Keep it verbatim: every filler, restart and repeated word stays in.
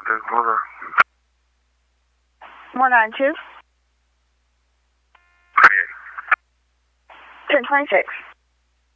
Okay, hold on. one nine two. twenty-eight. ten twenty-six.